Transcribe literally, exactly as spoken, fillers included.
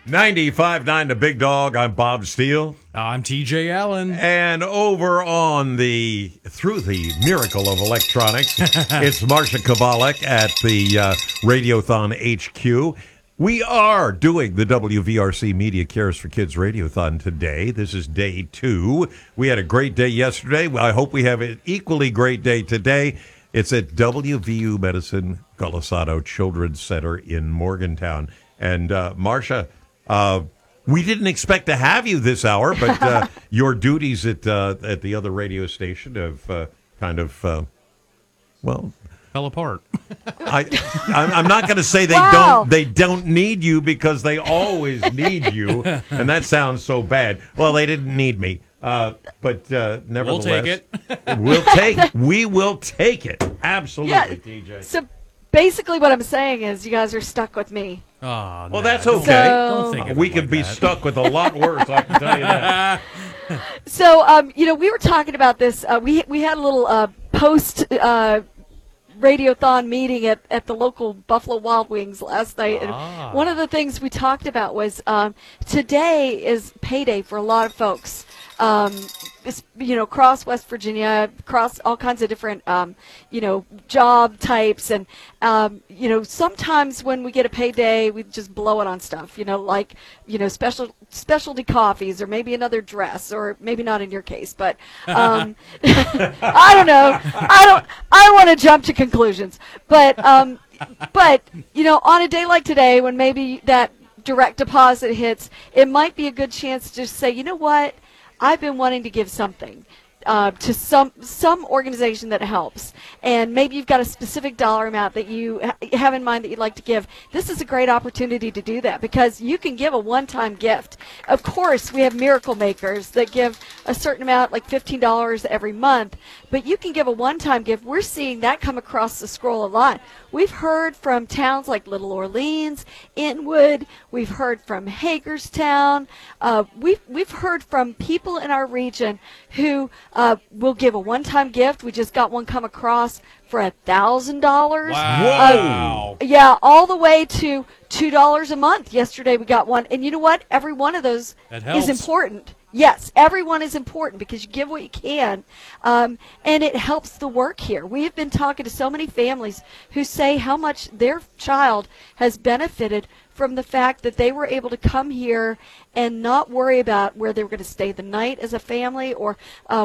ninety-five point nine The Big Dog. I'm Bob Steele. I'm T J Allen. And over on the, through the miracle of electronics, it's Marsha Kovalik at the uh, Radiothon H Q. We are doing the W V R C Media Cares for Kids Radiothon today. This is day two. We had a great day yesterday. I hope we have an equally great day today. It's at W V U Medicine Golisano Children's Center in Morgantown. And uh, Marsha, uh, we didn't expect to have you this hour, but uh, your duties at uh, at the other radio station have uh, kind of, uh, well... fell apart. I, I'm I'm not going to say they Wow. don't they don't need you because they always need you, and that sounds so bad. Well, they didn't need me, uh, but uh, nevertheless, We'll take it. we'll take we will take it absolutely, Yeah. T J. So basically, what I'm saying is, you guys are stuck with me. Oh, Well, no, that's don't- okay. Don't think of we it could like be that. stuck with a lot worse. I can tell you that. So, um, you know, we were talking about this. Uh, we we had a little uh, post. Uh, Radiothon meeting at, at the local Buffalo Wild Wings last night. Ah. And one of the things we talked about was um, today is payday for a lot of folks. Um, it's, you know, across West Virginia, across all kinds of different, um, you know, job types. And, um, you know, sometimes when we get a payday, we just blow it on stuff, you know, like, you know, special specialty coffees or maybe another dress, or maybe not in your case. But um, I don't know. I don't I don't want to jump to conclusions. But, um, but, you know, on a day like today, when maybe that direct deposit hits, it might be a good chance to just say, you know what? I've been wanting to give something uh, to some some organization that helps, and maybe you've got a specific dollar amount that you ha- have in mind that you'd like to give. This is a great opportunity to do that, because you can give a one-time gift. Of course, we have miracle makers that give a certain amount, like fifteen dollars every month, but you can give a one-time gift. We're seeing that come across the scroll a lot. We've heard from towns like Little Orleans, Inwood. We've heard from Hagerstown. Uh, we've we've heard from people in our region who uh, will give a one-time gift. We just got one come across for a thousand dollars. Wow. Yeah, all the way to two dollars a month. Yesterday we got one, and you know what? Every one of those That is helps. important. Yes, everyone is important because you give what you can, um, and it helps the work here. We have been talking to so many families who say how much their child has benefited from the fact that they were able to come here and not worry about where they were going to stay the night as a family, or uh,